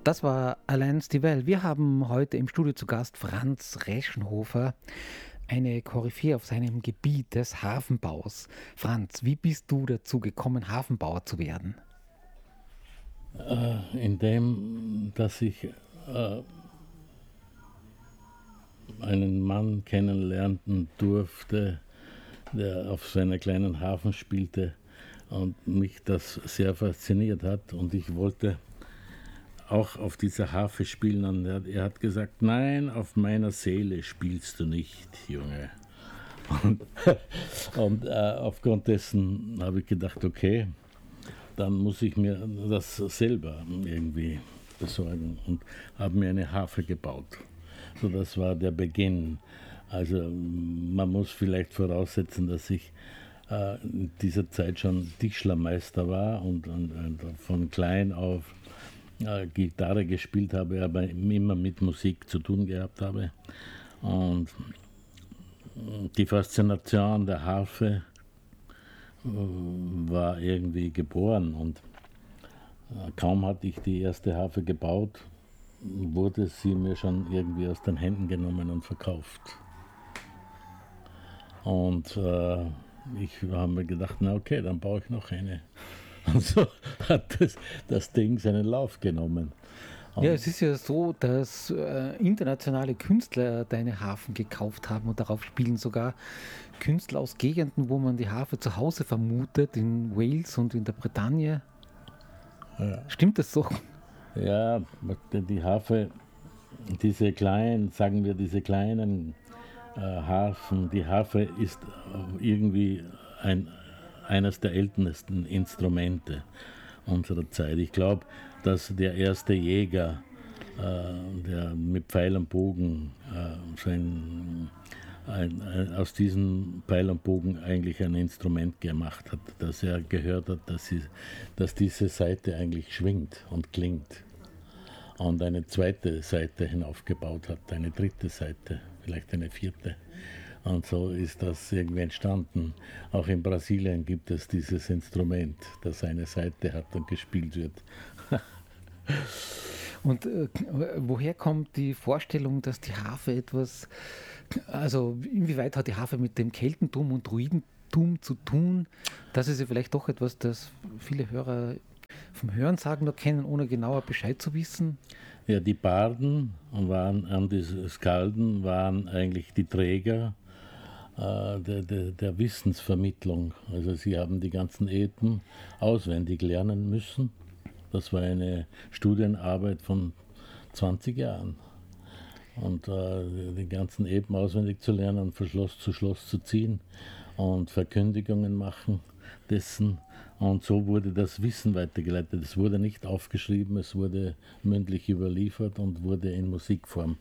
Das war Alain Stivell. Wir haben heute im Studio zu Gast Franz Reschenhofer, eine Koryphäe auf seinem Gebiet des Hafenbaus. Franz, wie bist du dazu gekommen, Hafenbauer zu werden? Indem, dass ich einen Mann kennenlernen durfte, der auf seiner kleinen Hafen spielte und mich das sehr fasziniert hat und ich wollte auch auf dieser Harfe spielen und er hat gesagt, nein, auf meiner Seele spielst du nicht, Junge. Und, aufgrund dessen habe ich gedacht, okay, dann muss ich mir das selber irgendwie besorgen und habe mir eine Harfe gebaut. So, das war der Beginn. Also man muss vielleicht voraussetzen, dass ich in dieser Zeit schon Tischlermeister war und von klein auf Gitarre gespielt habe, aber immer mit Musik zu tun gehabt habe. Und die Faszination der Harfe war irgendwie geboren und kaum hatte ich die erste Harfe gebaut, wurde sie mir schon irgendwie aus den Händen genommen und verkauft. Und ich habe mir gedacht, na okay, dann baue ich noch eine. Und so hat das Ding seinen Lauf genommen. Ja, es ist ja so, dass internationale Künstler deine Harfen gekauft haben und darauf spielen sogar Künstler aus Gegenden, wo man die Harfe zu Hause vermutet, in Wales und in der Bretagne. Ja. Stimmt das so? Ja, die Harfe, diese kleinen Harfen, die Harfe ist irgendwie eines der ältesten Instrumente unserer Zeit. Ich glaube, dass der erste Jäger, der mit Pfeil und Bogen aus diesem Pfeil und Bogen eigentlich ein Instrument gemacht hat, dass er gehört hat, dass diese Saite eigentlich schwingt und klingt. Und eine zweite Saite hinaufgebaut hat, eine dritte Saite, vielleicht eine vierte. Und so ist das irgendwie entstanden. Auch in Brasilien gibt es dieses Instrument, das eine Saite hat und gespielt wird. Und woher kommt die Vorstellung, dass die Harfe also inwieweit hat die Harfe mit dem Keltentum und Druidentum zu tun? Das ist ja vielleicht doch etwas, das viele Hörer vom Hörensagen noch kennen, ohne genauer Bescheid zu wissen. Ja, die Barden und die Skalden waren eigentlich die Träger der Wissensvermittlung. Also sie haben die ganzen Epen auswendig lernen müssen. Das war eine Studienarbeit von 20 Jahren. Und die ganzen Epen auswendig zu lernen, von Schloss zu Schloss zu ziehen und Verkündigungen machen dessen. Und so wurde das Wissen weitergeleitet. Es wurde nicht aufgeschrieben, es wurde mündlich überliefert und wurde in Musikform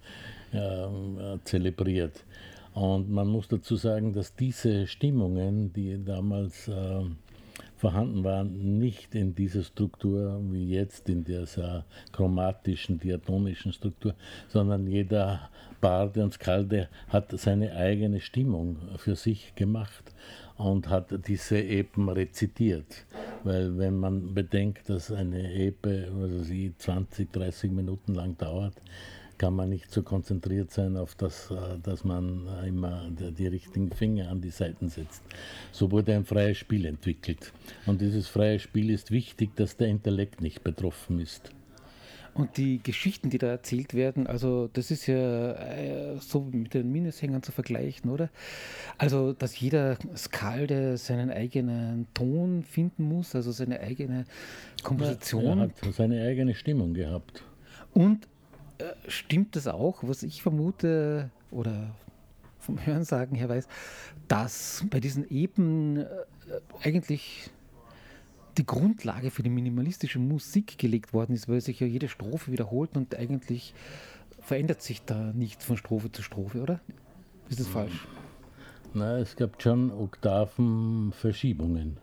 zelebriert. Und man muss dazu sagen, dass diese Stimmungen, die damals vorhanden waren, nicht in dieser Struktur wie jetzt, in dieser chromatischen, diatonischen Struktur, sondern jeder Barde und Skalde hat seine eigene Stimmung für sich gemacht und hat diese Epen rezitiert. Weil wenn man bedenkt, dass eine Epe, also sie 20, 30 Minuten lang dauert, kann man nicht so konzentriert sein auf das, dass man immer die richtigen Finger an die Saiten setzt. So wurde ein freies Spiel entwickelt. Und dieses freie Spiel ist wichtig, dass der Intellekt nicht betroffen ist. Und die Geschichten, die da erzählt werden, also das ist ja so mit den Minnesängern zu vergleichen, oder? Also, dass jeder Skalde seinen eigenen Ton finden muss, also seine eigene Komposition. Er hat seine eigene Stimmung gehabt. Und stimmt das auch, was ich vermute oder vom Hörensagen her weiß, dass bei diesen Epen eigentlich die Grundlage für die minimalistische Musik gelegt worden ist, weil sich ja jede Strophe wiederholt und eigentlich verändert sich da nichts von Strophe zu Strophe, oder? Ist das falsch? Na, es gab schon Oktavenverschiebungen,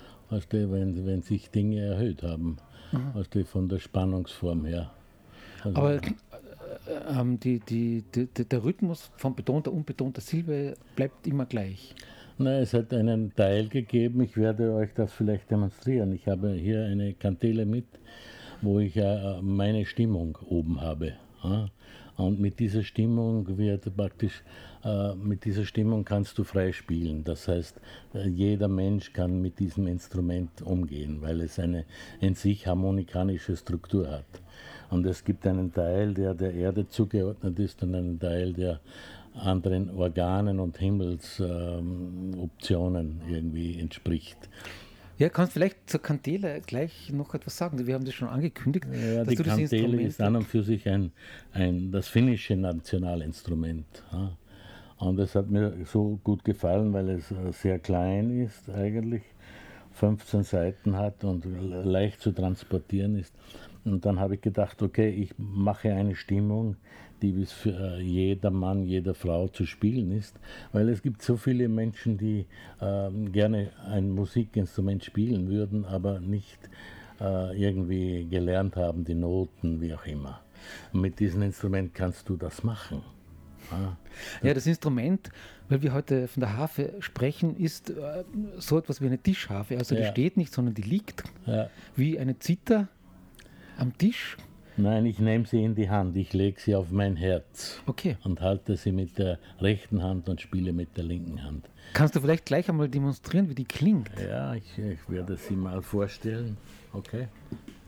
wenn sich Dinge erhöht haben, von der Spannungsform her. Also, Aber der Rhythmus von betonter, unbetonter Silbe bleibt immer gleich. na, es hat einen Teil gegeben, ich werde euch das vielleicht demonstrieren. Ich habe hier eine Kantele mit wo ich meine Stimmung oben habe. Ja? Und mit dieser Stimmung wird praktisch, mit dieser Stimmung kannst du frei spielen. Das heißt, jeder Mensch kann mit diesem Instrument umgehen, weil es eine in sich harmonikanische Struktur hat. Und es gibt einen Teil, der der Erde zugeordnet ist und einen Teil, der anderen Organen und Himmelsoptionen irgendwie entspricht. Ja, kannst vielleicht zur Kantele gleich noch etwas sagen? Wir haben das schon angekündigt. Ja, die Kantele ist an und für sich das finnische Nationalinstrument. Ja. Und es hat mir so gut gefallen, weil es sehr klein ist eigentlich, 15 Seiten hat und leicht zu transportieren ist. Und dann habe ich gedacht, okay, ich mache eine Stimmung, die bis für jeder Mann, jede Frau zu spielen ist, weil es gibt so viele Menschen, die gerne ein Musikinstrument spielen würden, aber nicht irgendwie gelernt haben, die Noten, wie auch immer. Und mit diesem Instrument kannst du das machen. Ja, das Instrument, weil wir heute von der Harfe sprechen, ist so etwas wie eine Tischharfe. Also die steht nicht, sondern die liegt wie eine Zither am Tisch. Nein, ich nehme sie in die Hand, ich lege sie auf mein Herz okay. Und halte sie mit der rechten Hand und spiele mit der linken Hand. Kannst du vielleicht gleich einmal demonstrieren, wie die klingt? Ja, ich werde sie mal vorstellen. Okay.